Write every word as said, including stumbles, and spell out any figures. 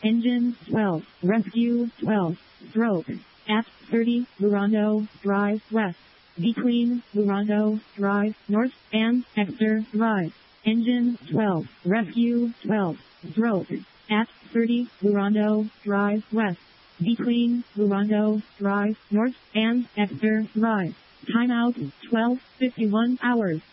Engine twelve, Rescue twelve, stroke, at thirty, Lurano Drive West, between Lurano Drive North and Exeter Drive. Engine twelve, Rescue twelve, stroke, at thirty, Lurano Drive West, between Lurano Drive North and Exeter Drive. Timeout twelve fifty-one hours.